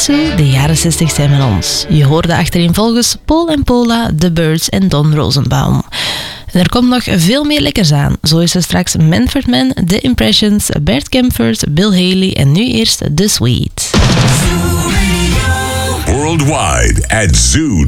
Sue, de jaren 60 zijn van ons. Je hoorde achtereenvolgens Paul en Paula, The Byrds en Don Rosenbaum. En er komt nog veel meer lekkers aan. Zo is er straks Manfred Mann, The Impressions, Bert Kaempfert, Bill Haley en nu eerst The Sweet. Worldwide at Zoo.